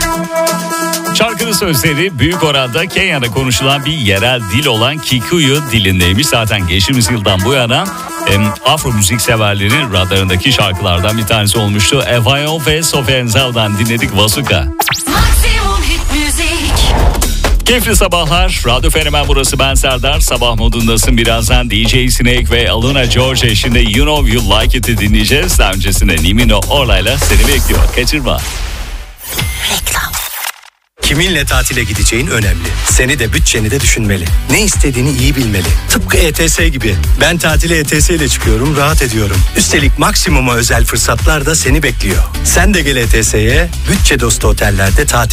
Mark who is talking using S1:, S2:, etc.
S1: Şarkının sözleri büyük oranda Kenya'da konuşulan bir yerel dil olan Kikuyu dilindeymiş. Zaten geçtiğimiz yıldan bu yana Afro müzik severlerin radarındaki şarkılardan bir tanesi olmuştu. Evayo ve Sofenzal'dan dinledik Vasuka. Keyifli sabahlar. Radyo Fenomen burası, ben Serdar. Sabah modundasın. Birazdan DJ Snake ve Aluna George eşliğinde You Know You Like It'i dinleyeceğiz. Daha öncesinde Nimino Orlay'la seni bekliyor. Kaçırma.
S2: Reklam. Kiminle tatile gideceğin önemli. Seni de bütçeni de düşünmeli. Ne istediğini iyi bilmeli. Tıpkı ETS gibi. Ben tatile ETS ile çıkıyorum, rahat ediyorum. Üstelik maksimuma özel fırsatlar da seni bekliyor. Sen de gel ETS'ye, bütçe dostu otellerde tatil